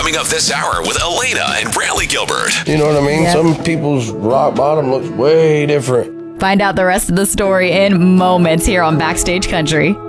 coming up this hour with Elena and Brantley Gilbert. You know what I mean? Yep. Some people's rock bottom looks way different. Find out the rest of the story in moments here on Backstage Country.